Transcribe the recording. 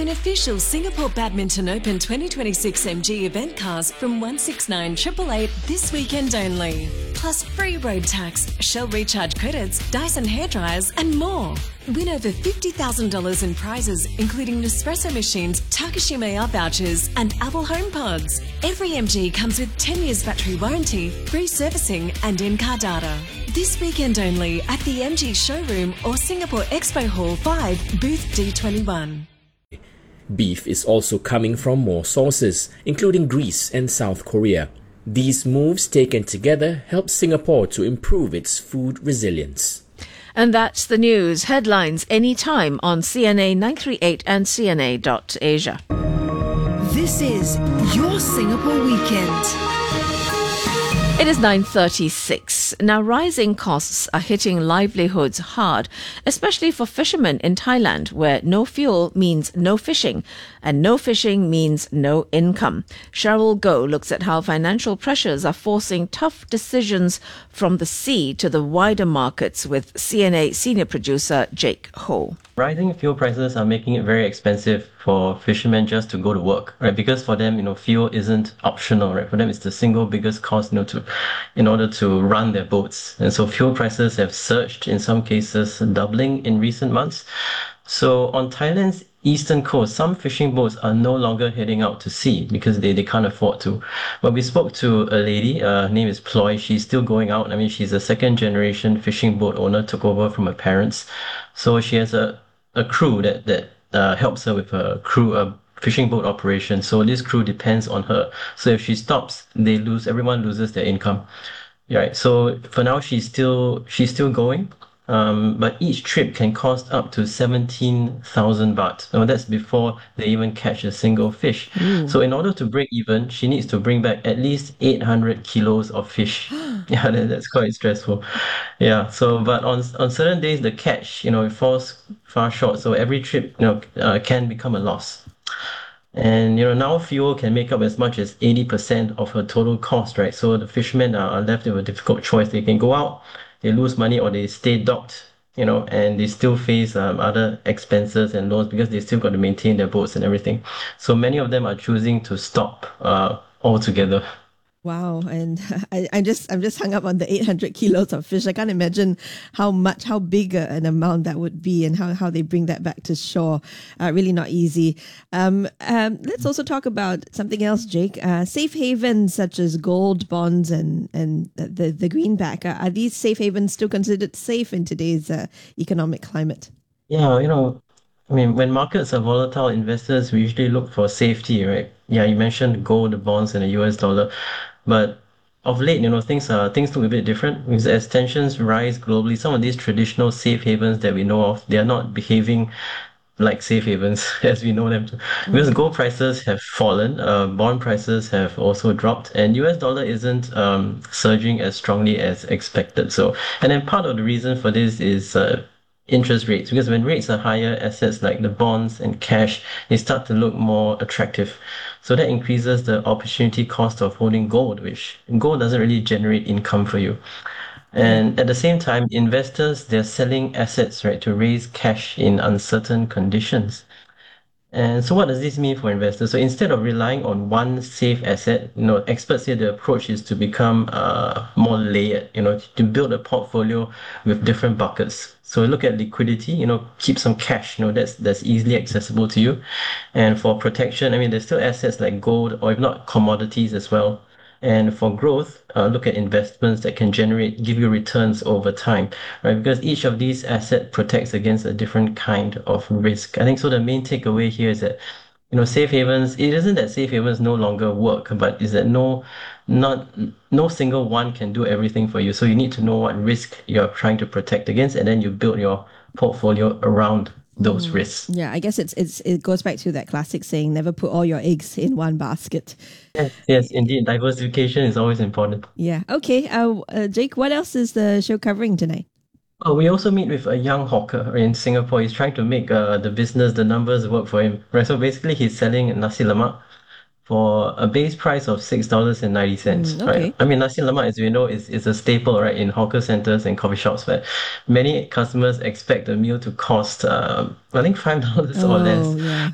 Own official Singapore Badminton Open 2026 MG event cars from 169 888 this weekend only. Plus free road tax, Shell recharge credits, Dyson hairdryers and more. Win over $50,000 in prizes, including Nespresso machines, Takashima Air vouchers and Apple HomePods. Every MG comes with 10 years battery warranty, free servicing and in-car data. This weekend only at the MG showroom or Singapore Expo Hall 5, booth D21. Beef is also coming from more sources, including Greece and South Korea. These moves taken together help Singapore to improve its food resilience. And that's the news. Headlines anytime on CNA 938 and CNA.Asia. This is your Singapore weekend. It is 9:36. Now, rising costs are hitting livelihoods hard, especially for fishermen in Thailand, where no fuel means no fishing, and no fishing means no income. Cheryl Goh looks at how financial pressures are forcing tough decisions from the sea to the wider markets with CNA senior producer Jake Ho. Rising fuel prices are making it very expensive for fishermen just to go to work, right? Because for them, fuel isn't optional, right? For them, it's the single biggest cost, in order to run their boats. And so fuel prices have surged, in some cases doubling in recent months. So on Thailand's eastern coast, some fishing boats are no longer heading out to sea because they can't afford to. But we spoke to a lady, her name is Ploy. She's still going out. She's a second generation fishing boat owner, took over from her parents. So she has a crew that helps her with a fishing boat operation. So this crew depends on her. So if she stops, everyone loses their income. Right. So for now, she's still going. But each trip can cost up to 17,000 baht. Now that's before they even catch a single fish. So in order to break even, she needs to bring back at least 800 kilos of fish. Yeah, that's quite stressful. Yeah. So, but on certain days, the catch, it falls far short. So every trip, can become a loss. And now fuel can make up as much as 80% of her total cost, right? So the fishermen are left with a difficult choice. They can go out, they lose money, or they stay docked, and they still face other expenses and loans because they still got to maintain their boats and everything. So many of them are choosing to stop altogether. Wow, and I'm just hung up on the 800 kilos of fish. I can't imagine how big an amount that would be, and how they bring that back to shore. Really not easy. Let's also talk about something else, Jake. Safe havens such as gold bonds and the greenback. Are these safe havens still considered safe in today's economic climate? Yeah, when markets are volatile, investors we usually look for safety, right? Yeah, you mentioned gold, bonds, and the US dollar. But of late, things look a bit different. Because as tensions rise globally, some of these traditional safe havens that we know of, they are not behaving like safe havens as we know them. Because gold prices have fallen, bond prices have also dropped, and US dollar isn't surging as strongly as expected. So, and then part of the reason for this is interest rates, because when rates are higher, assets like the bonds and cash, they start to look more attractive. So that increases the opportunity cost of holding gold, which gold doesn't really generate income for you. And at the same time, investors, they're selling assets, right, to raise cash in uncertain conditions. And so what does this mean for investors? So instead of relying on one safe asset, experts say the approach is to become more layered, to build a portfolio with different buckets. So look at liquidity, keep some cash, that's easily accessible to you. And for protection, there's still assets like gold, or if not, commodities as well. And for growth, look at investments that can give you returns over time, right? Because each of these assets protects against a different kind of risk. I think so the main takeaway here is that, safe havens, it isn't that safe havens no longer work, but is that no single one can do everything for you. So you need to know what risk you're trying to protect against, and then you build your portfolio around those risks. Yeah, I guess it goes back to that classic saying, never put all your eggs in one basket. Yes, indeed. Diversification is always important. Yeah. Okay. Jake, what else is the show covering tonight? We also meet with a young hawker in Singapore. He's trying to make the numbers work for him. Right. So basically, he's selling nasi lemak for a base price of $6.90. Okay. Right? Nasi lemak, as we know, is a staple, right, in hawker centers and coffee shops. But many customers expect a meal to cost, I think $5 or less. Yeah.